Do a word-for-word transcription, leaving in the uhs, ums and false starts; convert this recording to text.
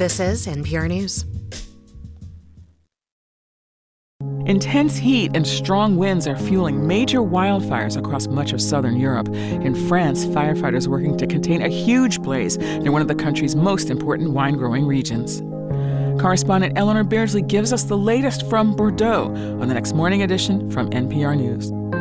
This is N P R News. Intense heat and strong winds are fueling major wildfires across much of southern Europe. In France, firefighters are working to contain a huge blaze near one of the country's most important wine-growing regions. Correspondent Eleanor Beardsley gives us the latest from Bordeaux on the next morning edition from N P R News.